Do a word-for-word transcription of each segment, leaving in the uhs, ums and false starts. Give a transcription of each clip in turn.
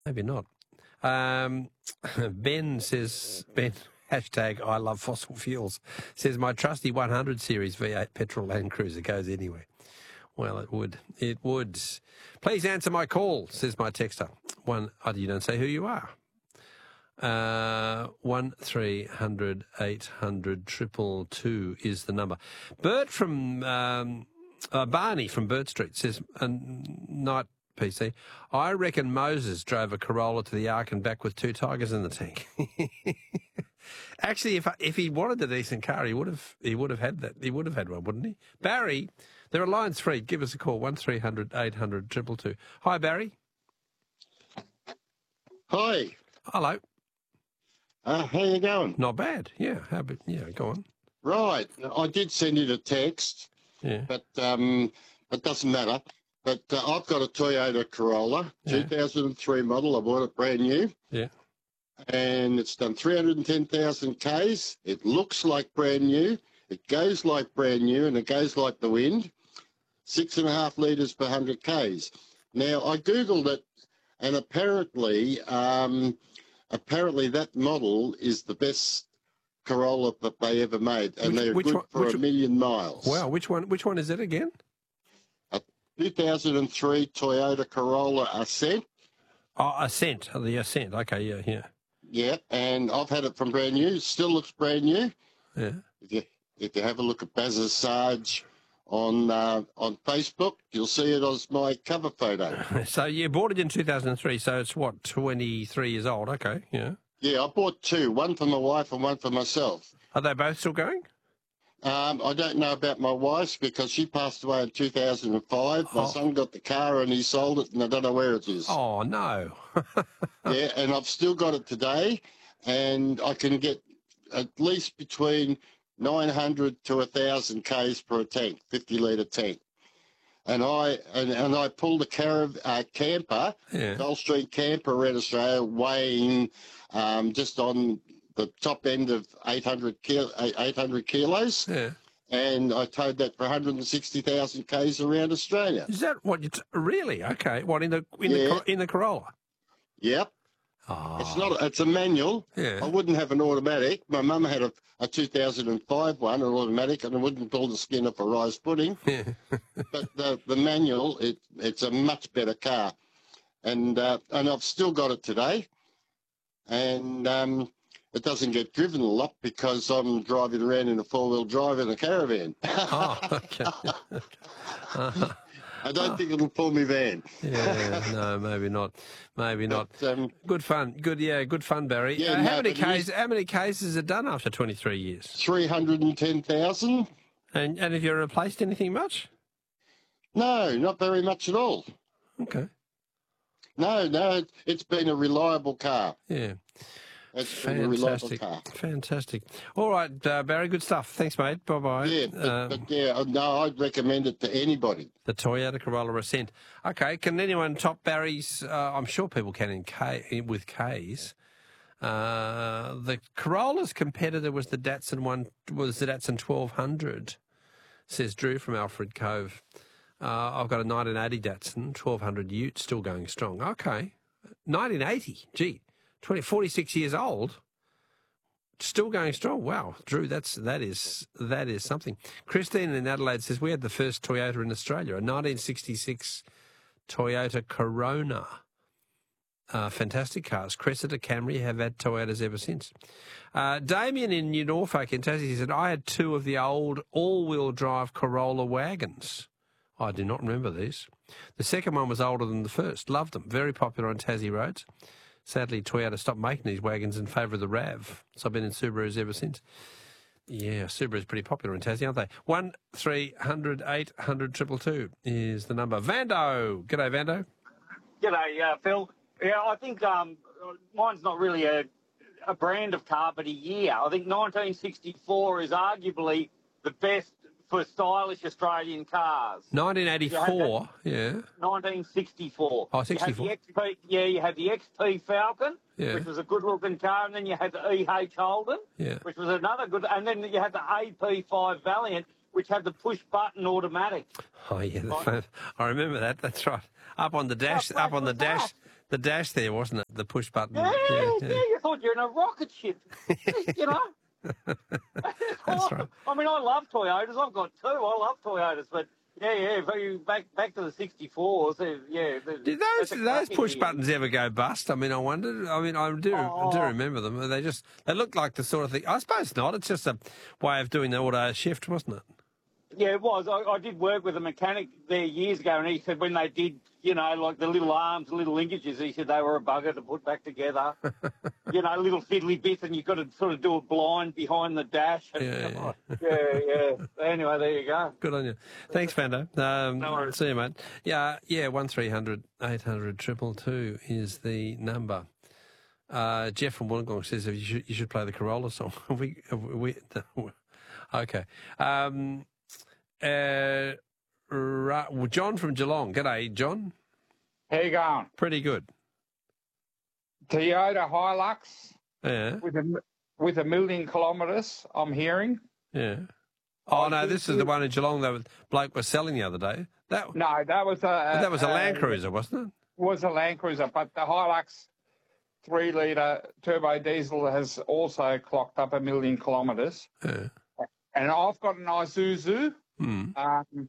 Maybe not. Um, Ben says, Ben, hashtag I love fossil fuels, says my trusty one hundred series V eight petrol Land Cruiser goes anywhere. Well, it would. It would. Please answer my call, says my texter. One, oh, you don't say who you are. Uh, one three hundred eight hundred triple two is the number. Bert from um, uh, Barney from Burt Street says, uh, night P C. I reckon Moses drove a Corolla to the Ark and back with two tigers in the tank. Actually, if if he wanted a decent car, he would have he would have had that. He would have had one, wouldn't he? Barry, there are lines free. Give us a call one three hundred eight hundred triple two. Hi, Barry. Hi. Hello. Uh, how you going? Not bad. Yeah. How about, yeah, go on. Right. I did send you the text, Yeah. but um, it doesn't matter. But uh, I've got a Toyota Corolla, Yeah. two thousand three model. I bought it brand new. Yeah. And it's done three hundred ten thousand Ks. It looks like brand new. It goes like brand new, and it goes like the wind. Six and a half litres per one hundred Ks. Now, I Googled it, and apparently... Um, Apparently, that model is the best Corolla that they ever made, and Which- they're which good one- for which- a million miles. Wow. Which one? Which one is it again? A two thousand three Toyota Corolla Ascent. Oh, Ascent. Oh, the Ascent. Okay. Yeah. Yeah. Yeah, and I've had it from brand new. Still looks brand new. Yeah. If you if you have a look at Baz's Sarge on uh, on Facebook, you'll see it as my cover photo. So you bought it in two thousand three. So it's what, twenty-three years old? Okay. Yeah. Yeah, I bought two, one for my wife and one for myself. Are they both still going? Um, I don't know about my wife's because she passed away in two thousand five. My Oh. son got the car and he sold it, and I don't know where it is. Oh no. Yeah, and I've still got it today, and I can get at least between nine hundred to one thousand Ks per tank, fifty litre tank. And I and, and I pulled a carav- uh, camper, Yeah. Gulfstream camper around Australia, weighing um, just on the top end of eight hundred, kil- eight hundred kilos. Yeah. And I towed that for one hundred sixty thousand Ks around Australia. Is that what you t- really? Okay. What in the in the Yeah. Cor- in the Corolla? Yep. Oh. It's not. It's a manual. Yeah. I wouldn't have an automatic. My mum had a, a two thousand five one, an automatic, and I wouldn't pull the skin off a rice pudding. Yeah. But the, the manual, it, it's a much better car. And uh, and I've still got it today. And um, it doesn't get driven a lot because I'm driving around in a four-wheel drive in a caravan. Oh. Okay. Uh, I don't think it'll pull me van. yeah. No, maybe not. Maybe not. But, um, Good fun. Good. Yeah. Good fun, Barry. Yeah, Uh, no, how many but it cases? is- How many cases are done after twenty-three years? three hundred ten thousand? And and have you replaced anything much? No, not very much at all. Okay. No, no, it, it's been a reliable car. Yeah. It's been a reliable Fantastic. car. Fantastic. All right, uh, Barry. Good stuff. Thanks, mate. Bye bye. Yeah, but, Um, but yeah, no, I'd recommend it to anybody. The Toyota Corolla Ascent. Okay, can anyone top Barry's? Uh, I'm sure people can in K with K's. Uh, the Corolla's competitor was the Datsun one. Was the Datsun twelve hundred? Says Drew from Alfred Cove. Uh, I've got a nineteen eighty Datsun twelve hundred Ute, still going strong. Okay, nineteen eighty. Gee, twenty, forty-six years old. Still going strong. Wow, Drew, that's that is that is something. Christine in Adelaide says we had the first Toyota in Australia, a nineteen sixty-six Toyota Corona. Uh, fantastic cars. Cressida, Camry have had Toyotas ever since. Uh, Damien in New Norfolk in Tassie said I had two of the old all-wheel drive Corolla wagons. I do not remember these. The second one was older than the first. Loved them. Very popular on Tassie roads. Sadly, Toyota stopped making these wagons in favour of the RAV, so I've been in Subarus ever since. Yeah, Subaru's pretty popular in Tassie, aren't they? One three hundred eight hundred triple two is the number. Vando, g'day Vando. G'day, uh, Phil. Yeah, I think um, mine's not really a, a brand of car, but a year. I think nineteen sixty-four is arguably the best for stylish Australian cars. nineteen eighty-four, yeah. nineteen sixty-four. Oh, sixty-four. You had the X P, yeah, you had the X P Falcon, Yeah. which was a good-looking car, and then you had the E H Holden, Yeah. which was another good, and then you had the A P five Valiant, which had the push-button automatic. Oh, yeah, the Right. phone. I remember that. That's right. Up on the dash, How up on the great was dash, the dash there, wasn't it? The push button. Yeah, yeah, yeah. you thought you're in a rocket ship. You know. That's right. I mean, I love Toyotas. I've got two. I love Toyotas, but yeah, yeah. very- Back back to the sixty-fours. uh, Yeah. the- Did those that's a did those cracking push year. buttons ever go bust? I mean, I wondered. I mean, I do I do Oh. remember them. They just they look like the sort of thing. I suppose not. It's just a way of doing the auto shift, wasn't it? Yeah, it was. I, I did work with a mechanic there years ago, and he said when they did, you know, like the little arms, little linkages, he said they were a bugger to put back together. You know, little fiddly bits, and you've got to sort of do it blind behind the dash. And, Yeah, yeah, yeah. Anyway, there you go. Good on you. Thanks, Fando. Um, No worries. See you, mate. Yeah, yeah. One three hundred eight hundred triple two is the number. Uh, Jeff from Wollongong says if you should you should play the Corolla song. Have we, have we, okay. Um, uh, right, well, John from Geelong. G'day, John. How you going? Pretty good. Toyota Hilux Yeah, with a with a million kilometres. I'm hearing. yeah. Oh Oh, no, you- this is the one in Geelong that bloke was selling the other day. That No, that was a that was a Land uh, Cruiser, wasn't it? Was a Land Cruiser, but the Hilux three litre turbo diesel has also clocked up a million kilometres. Yeah. And I've got an Isuzu. Hmm. Um,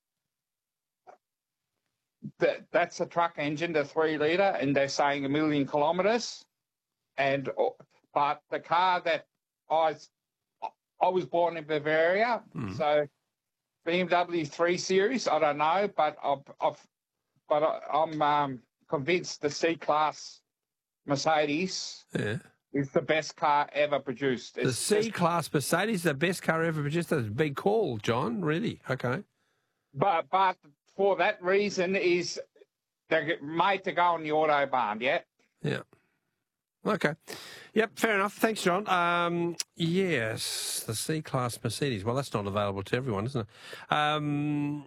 that that's a truck engine, the three litre, and they're saying a million kilometres. And but the car that I I was born in Bavaria, Mm. so B M W three Series. I don't know, but I've, I've but I, I'm um, convinced the C Class Mercedes Yeah. is the best car ever produced. The It's C just- Class Mercedes, the best car ever produced. That's a big call, John. Really? Okay. But but for that reason is they're made to go on the autobahn, yeah? Yeah. Okay. Yep, fair enough. Thanks, John. Um, yes, the C-Class Mercedes. Well, that's not available to everyone, isn't it? Um,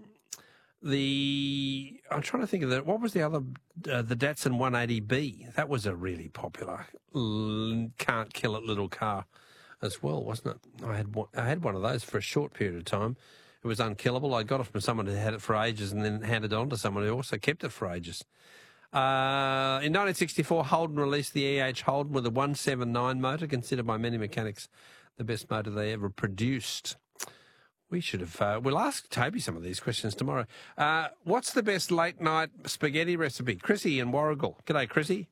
the I'm trying to think of that. What was the other? Uh, the Datsun one eighty B. That was a really popular, l- can't kill it little car as well, wasn't it? I had one, I had one of those for a short period of time. It was unkillable. I got it from someone who had it for ages and then handed it on to someone who also kept it for ages. Uh, in nineteen sixty-four, Holden released the E H Holden with a one seventy-nine motor, considered by many mechanics the best motor they ever produced. We should have, uh, we'll ask Toby some of these questions tomorrow. Uh, what's the best late night spaghetti recipe? Chrissy in Warrigal. G'day, Chrissy.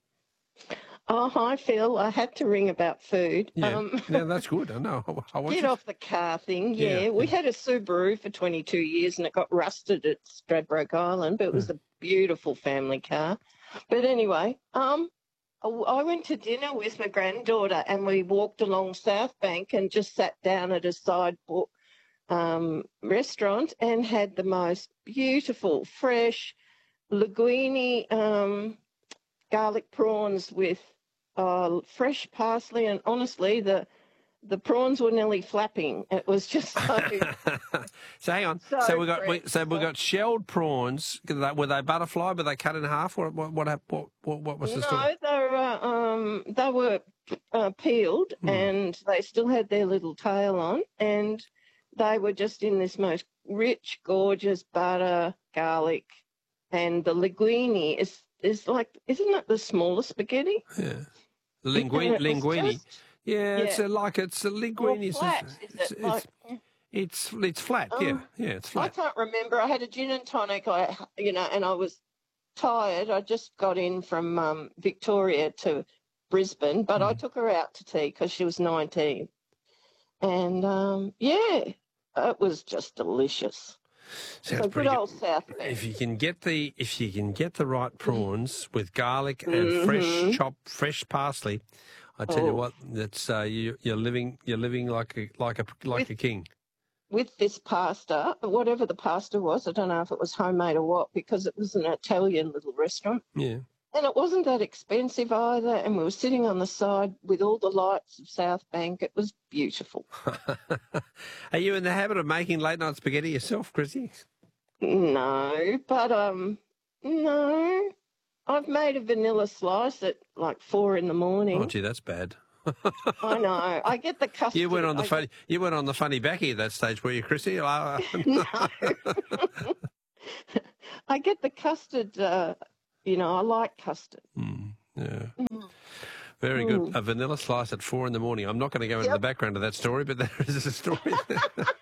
Oh, hi, Phil. I had to ring about food. Yeah, Um, yeah that's good. I know. I want get you. off the car thing. Yeah, Yeah, we yeah. had a Subaru for twenty-two years and it got rusted at Stradbroke Island, but it was a beautiful family car. But anyway, um, I I went to dinner with my granddaughter and we walked along South Bank and just sat down at a sidewalk um, restaurant and had the most beautiful, fresh linguine um, garlic prawns with uh, fresh parsley, and honestly, the the prawns were nearly flapping. It was just so. So hang on. So, So we got we, fresh. so we got shelled prawns. Were they butterfly? Were they cut in half? What what what hap- what, what, what was the story? No, they were um, they were uh, peeled Hmm. and they still had their little tail on, and they were just in this most rich, gorgeous butter, garlic, and the linguine is is like, isn't it the smallest spaghetti? Yeah. Linguine, And it was linguine. just- Yeah, it's yeah. a, like it's a Or linguine. is flat, it's, is it? it's, Like, it's it's flat. yeah, Um, yeah, it's I flat. can't remember. I had a gin and tonic. I, you know, and I was tired. I just got in from um, Victoria to Brisbane, but I Mm. took her out to tea because she was nineteen, and um, yeah, it was just delicious. Sounds So pretty good good. old South Bank. If you can get the if you can get the right prawns with garlic and fresh Mhm. chopped fresh parsley, I tell you Oh. what, that's uh, you, you're living you're living like a like a like With- a king. With this pasta, whatever the pasta was, I don't know if it was homemade or what, because it was an Italian little restaurant. Yeah. And it wasn't that expensive either. And we were sitting on the side with all the lights of South Bank. It was beautiful. Are you in the habit of making late night spaghetti yourself, Chrissy? No, but um, no. I've made a vanilla slice at like four in the morning. Oh, gee, that's bad. I know. I get the custard. You went on the I funny. You went on the funny backy at that stage, were you, Chrissy? Uh, No. I get the custard, uh, You know, I like custard. Mm, yeah. Mm. Very good. Mm. A vanilla slice at four in the morning. I'm not going to go into Yep. the background of that story, but there is a story there.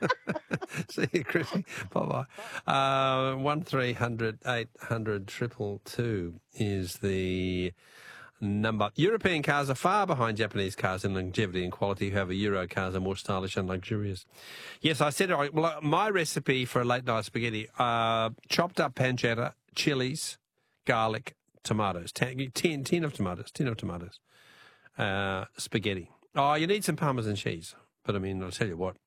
See you, Chrissy. Bye-bye. Uh, one three hundred eight hundred triple two is the number. European cars are far behind Japanese cars in longevity and quality. However, Euro cars are more stylish and luxurious. Yes, I said it. Well, my recipe for a late-night spaghetti, uh, chopped up pancetta, chilies, garlic, tomatoes, tin, tin, tin of tomatoes, tin of tomatoes. Uh, spaghetti. Oh, you need some Parmesan cheese. But, I mean, I'll tell you what,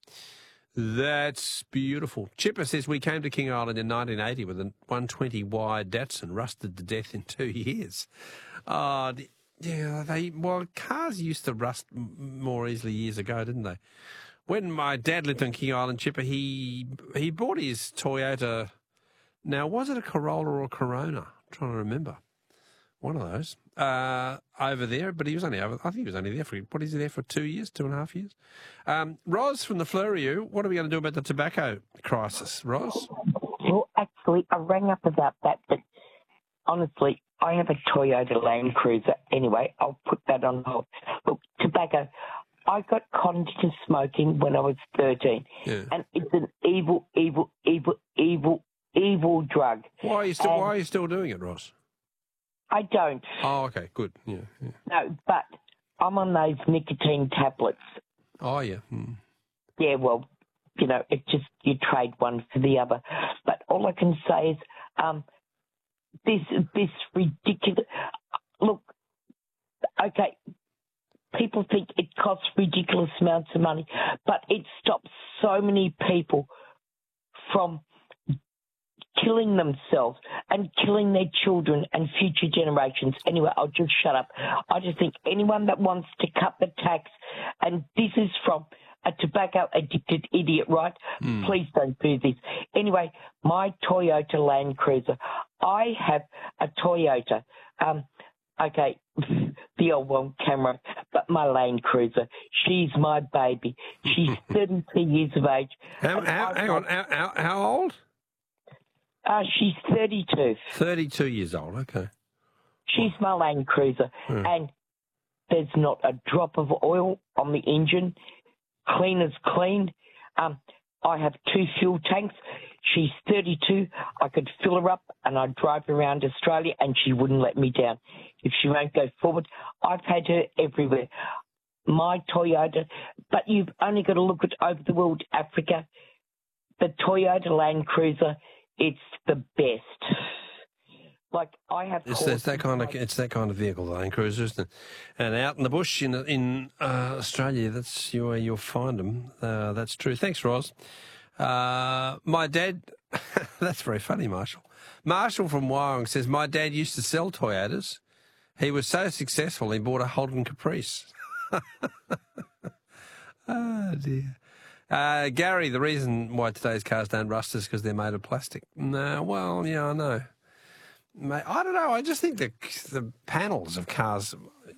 that's beautiful. Chipper says we came to King Island in nineteen eighty with a one twenty wide Datsun, rusted to death in two years. Oh, yeah, they, well, cars used to rust m- more easily years ago, didn't they? When my dad lived on King Island, Chipper, he, he bought his Toyota. Now, was it a Corolla or a Corona? I'm trying to remember. One of those. Uh, over there, but he was only over, I think he was only there for, what is he there for, two years, two and a half years? Um, Ros from the Fleurieu, what are we going to do about the tobacco crisis, Ros? Well, actually, I rang up about that, but honestly, I have a Toyota Land Cruiser. Anyway, I'll put that on hold. Look, tobacco, I got conned into smoking when I was thirteen, Yeah. and it's an evil, evil, evil, evil, evil drug. Why are you still, And why are you still doing it, Ros? I don't. Oh, okay, good. Yeah, yeah. No, but I'm on those nicotine tablets. Oh, yeah. Hmm. Yeah, well, you know, it just, you trade one for the other. But all I can say is, um, this, this ridiculous, look, okay, people think it costs ridiculous amounts of money, but it stops so many people from killing themselves and killing their children and future generations. Anyway, I'll just shut up. I just think anyone that wants to cut the tax, and this is from a tobacco-addicted idiot, right? Mm. Please don't do this. Anyway, my Toyota Land Cruiser. I have a Toyota. Um, okay, the old one camera, but my Land Cruiser. She's my baby. She's thirty-two years of age. How, how, hang on, how, how, how old? Uh, she's thirty-two. thirty-two years old, okay. She's my Land Cruiser, hmm. and there's not a drop of oil on the engine. Clean as clean. Um, I have two fuel tanks. She's thirty-two. I could fill her up, and I'd drive around Australia, and she wouldn't let me down. If she won't go forward, I've had her everywhere. My Toyota, but you've only got to look at over the world, Africa. The Toyota Land Cruiser, it's the best. Like I have, it's, it's that kind of it's that kind of vehicle, the Land Cruiser, isn't it? And out in the bush in in uh, Australia, that's where you'll find them. Uh, that's true. Thanks, Ros. Uh, my dad, that's very funny, Marshall. Marshall from Wyong says my dad used to sell Toyotas. He was so successful, he bought a Holden Caprice. Oh dear. Uh, Gary, the reason why today's cars don't rust is because they're made of plastic. No, well, yeah, I know. Mate, I don't know. I just think the the panels of cars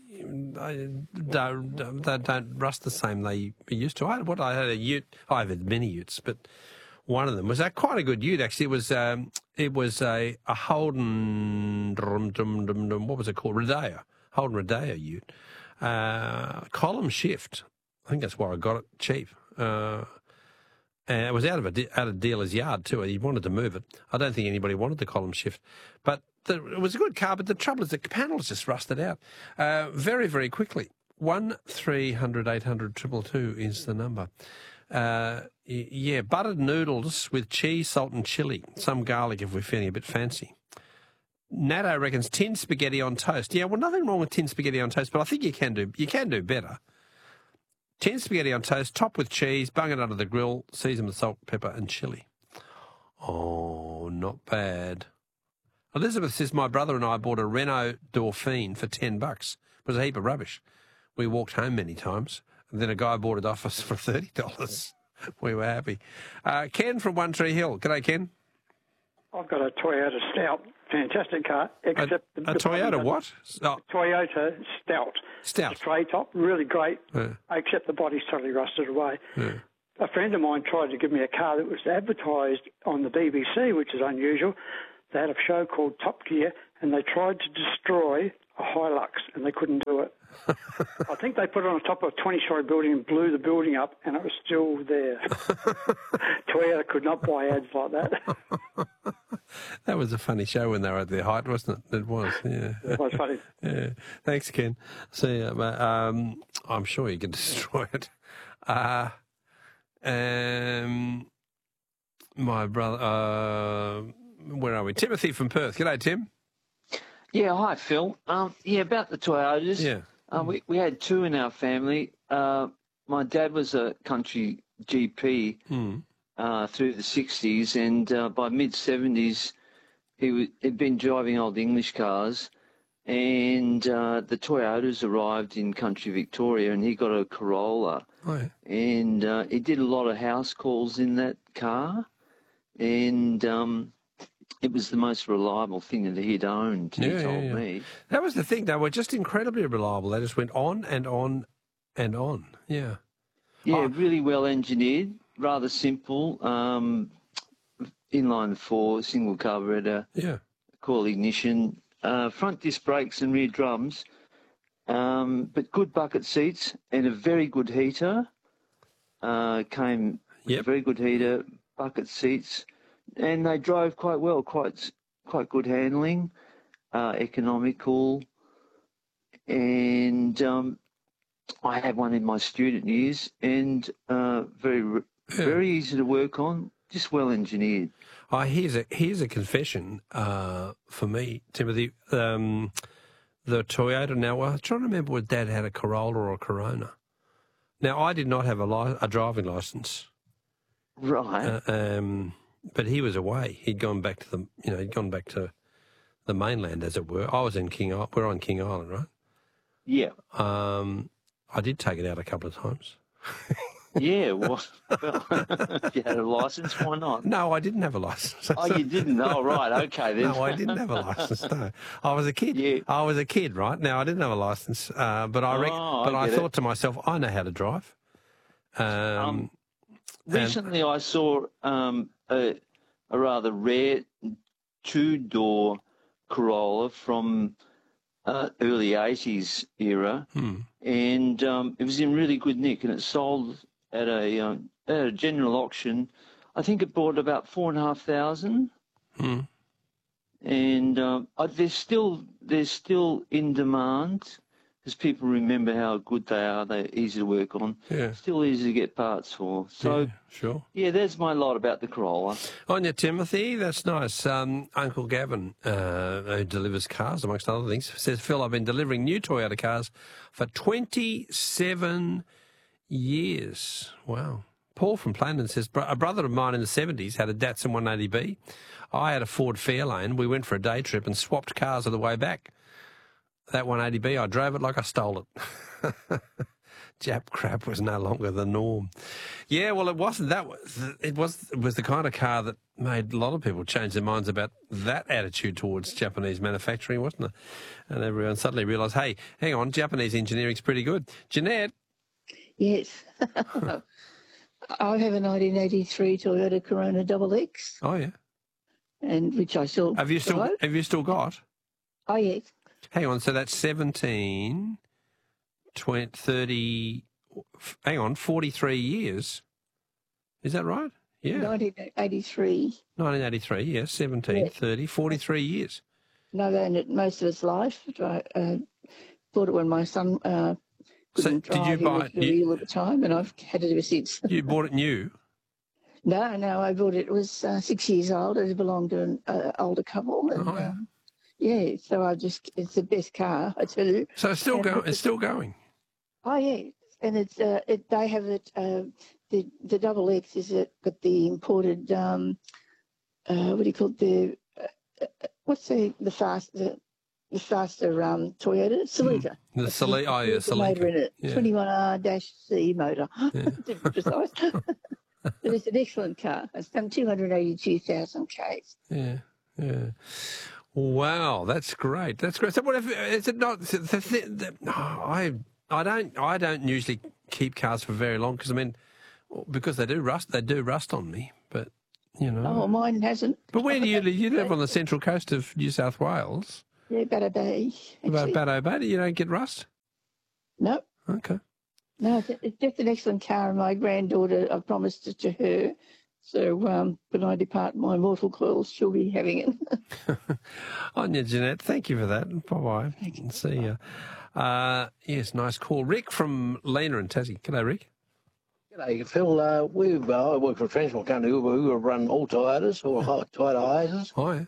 don't, they don't rust the same they used to. I had, what I had a Ute. Oh, I've had many Utes, but one of them was a, quite a good Ute actually. It was um, it was a, a Holden. What was it called? Rodeo. Holden Rodeo Ute. Uh, column shift. I think that's why I got it cheap. Uh, and it was out of a out of dealer's yard too. He wanted to move it. I don't think anybody wanted the column shift, but the, it was a good car. But the trouble is the panels just rusted out uh, very very quickly. One three hundred eight hundred triple two is the number. Uh, yeah, buttered noodles with cheese, salt, and chili. Some garlic if we're feeling a bit fancy. Natto reckons tin spaghetti on toast. Yeah, well, nothing wrong with tin spaghetti on toast, but I think you can do you can do better. Tin spaghetti on toast, topped with cheese, bung it under the grill, seasoned with salt, pepper, and chili. Oh, not bad. Elizabeth says, my brother and I bought a Renault Dauphine for ten bucks. It was a heap of rubbish. We walked home many times, and then a guy bought it off us for thirty dollars. We were happy. Uh, Ken from One Tree Hill. G'day, Ken. I've got a Toyota Stout. Fantastic car. Except a, the, a the Toyota what? Oh. Toyota Stout. Stout. Tray top, really great. Yeah. Except the body's totally rusted away. Yeah. A friend of mine tried to give me a car that was advertised on the B B C, which is unusual. They had a show called Top Gear, and they tried to destroy a Hilux, and they couldn't do it. I think they put it on top of a twenty-story building and blew the building up, and it was still there. Toyota could not buy ads like that. That was a funny show when they were at their height, wasn't it? It was, yeah. It was funny. Yeah. Thanks, Ken. See ya, mate. Um, I'm sure you can destroy it. Uh, um, my brother, uh, where are we? Timothy from Perth. G'day, Tim. Yeah, hi, Phil. Um, yeah, about the Toyotas. Yeah. Uh, we, we had two in our family. Uh, my dad was a country G P Mm. uh, through the sixties, and uh, by mid-seventies, he w- had been driving old English cars, and uh, the Toyotas arrived in country Victoria, and he got a Corolla. Oh, yeah. And uh, he did a lot of house calls in that car, and um, it was the most reliable thing that he'd owned, he Yeah, told yeah, yeah. me. That was the thing. They were just incredibly reliable. They just went on and on and on. Yeah. Yeah, Oh. really well engineered, rather simple, um, inline four, single carburetor, Yeah. coil ignition, uh, front disc brakes and rear drums, um, but good bucket seats and a very good heater. Uh, came with a Yep. very good heater, bucket seats, and they drove quite well, quite quite good handling, uh, economical, and um, I had one in my student years, and uh, very Yeah. very easy to work on, just well engineered. Oh, here's a here's a confession uh, for me, Timothy. Um, the Toyota. Now, I'm trying to remember whether Dad had a Corolla or a Corona. Now, I did not have a, li- a driving license, Right. uh, um, but he was away. He'd gone back to the, you know, he'd gone back to the mainland, as it were. I was in King Island. We're on King Island, right? yeah. Um, I did take it out a couple of times. Yeah. Well, well if you had a license, why not? No, I didn't have a license. Oh, you didn't? Oh, right. Okay, then. No, I didn't have a license. No, I was a kid. Yeah. I was a kid, right? Now I didn't have a license, uh, but I rec- Oh, I but I get it. thought to myself, I know how to drive. Um, Um, and- Recently, I saw um, a, a rather rare two-door Corolla from uh, early eighties era, hmm, and um, it was in really good nick, and it sold at a, um, at a general auction. I think it bought about four and a half thousand, hmm. and um, uh, they're still they're still in demand because people remember how good they are. They're easy to work on. Yeah. Still easy to get parts for. So. Yeah, sure. Yeah, there's my lot about the Corolla. On you, Timothy. That's nice. Um, Uncle Gavin, uh, who delivers cars, amongst other things, says, Phil, I've been delivering new Toyota cars for twenty-seven years. Wow. Paul from Planton says, "Bro- a brother of mine in the seventies had a Datsun one eighty B. I had a Ford Fairlane. We went for a day trip and swapped cars on the way back. That one eighty B, I drove it like I stole it." Jap crap was no longer the norm. Yeah, well, it wasn't. That was it was it was the kind of car that made a lot of people change their minds about that attitude towards Japanese manufacturing, wasn't it? And everyone suddenly realised, hey, hang on, Japanese engineering's pretty good. Jeanette, Yes. I have a nineteen eighty-three Toyota Corona Double X, oh yeah, and which I still have you still drive. have you still got? Oh yes. Hang on, so that's seventeen, twenty, thirty, hang on, forty-three years. Is that right? Yeah. nineteen eighty-three. nineteen eighty-three, yes, seventeen, Yeah. thirty, forty-three years. And I've owned it most of its life. I uh, bought it when my son uh, So couldn't did you drive. He buy was it? very You, ill at the time, and I've had it ever since. you bought it new? No, no, I bought it. It was uh, six years old. It belonged to an uh, older couple. And, Oh, yeah. um, yeah, so I just, it's the best car, I tell you. So it's still And going. it's- It's still going. Oh yeah, and it's uh, it. They have it. Uh, the the double X is it got the imported. Um, uh, what do you call it? The uh, uh, what's the the fast the, the faster um Toyota Celica. The Celica, oh yeah, It's motor in Celica. it. Yeah. twenty-one R C motor. Yeah. To be precise. But it's an excellent car. It's done two hundred eighty-two thousand k's. Yeah, yeah. Wow, that's great. That's great. So, what if is it not? The, the, the, oh, I I don't I don't usually keep cars for very long because I mean because they do rust. They do rust on me. But you know. Oh, mine hasn't. But where do you live? You live on the central coast of New South Wales. Yeah, Batto Bay. About actually. Batto Bay, you don't get rust? No, Okay. no, it's, it's just an excellent car, and my granddaughter, I promised it to her. So um, when I depart my mortal coils, she'll be having it. On you, Jeanette. Thank you for that. Bye-bye. See you. Uh, yes, nice call. Rick from Lena and Tassie. G'day, Rick. G'day, Phil. Uh, we've, uh, I work for a transport company who, who run all Toyotas, or Toyota Hiaces. Hi.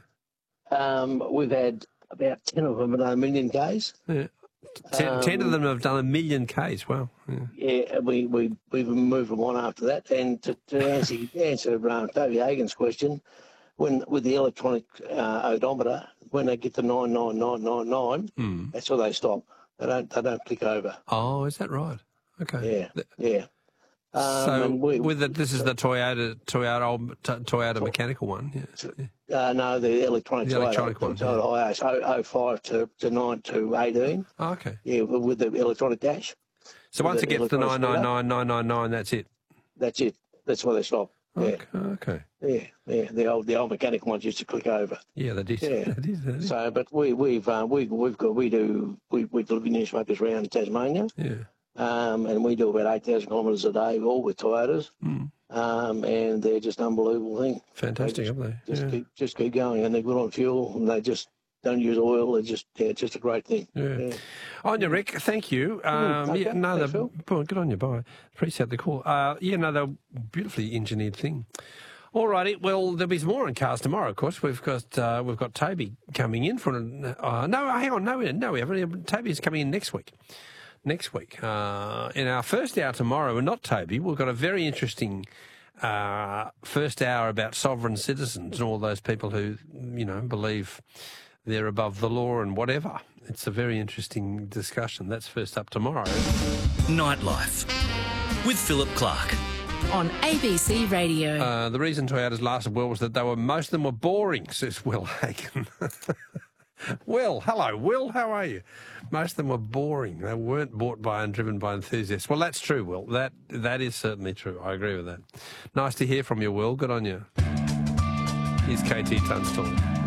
Um, we've had about ten of them have done a million Ks. Yeah. Ten, Um, ten of them have done a million Ks. Wow. Yeah. Yeah, we, we, we've moved them on after that. And to, to answer, answer um, Toby Hagen's question, when with the electronic uh, odometer, when they get to nine nine nine nine nine, Mm. that's where they stop. They don't they don't click over. Oh, is that right? Okay. Yeah, yeah. Um, So and we, with the, this is the Toyota Toyota old, Toyota mechanical one. Yeah. Uh, no, the electronic The Toyota, electronic one, Toyota Hiace, oh five to, to nine to eighteen. Oh, okay. Yeah, with with the electronic dash. So With once the it gets to electronic nine nine speedo, nine nine nine nine, that's it. That's it. That's where they stop. Yeah, Okay. Okay. yeah, yeah. The old the old mechanical ones used to click over. Yeah, that is. Yeah. That is. That is. So, but we we've uh, we we've got we do we we deliver newspapers around Tasmania, Yeah. um, and we do about eight thousand kilometres a day, all with Toyotas, Mm. um, and they're just an unbelievable thing. Fantastic, They just, aren't they? Just Yeah. keep just keep going, and they're good on fuel, and they just don't use oil. They're just yeah, it's just a great thing. Yeah. Yeah. On you, Rick. Thank you. Um, okay. yeah, no, Thanks, they're, Phil. boy, good on you. Bye. Appreciate the call. Uh, yeah, no, they're beautifully engineered thing. All righty. Well, there'll be some more on cars tomorrow. Of course, we've got uh, we've got Toby coming in for an. Uh, no, hang on. No, we no, we haven't. Toby's coming in next week. Next week, uh, in our first hour tomorrow, and not Toby, we've got a very interesting uh, first hour about sovereign citizens and all those people who, you know, believe they're above the law and whatever. It's a very interesting discussion. That's first up tomorrow. Nightlife with Philip Clark on A B C Radio. Uh, the reason Toyotas lasted well was that they were most of them were boring, says Will Hagen. Will, hello, Will, how are you? Most of them were boring. They weren't bought by and driven by enthusiasts. Well, that's true, Will. That that is certainly true. I agree with that. Nice to hear from you, Will. Good on you. Here's K T Tunstall.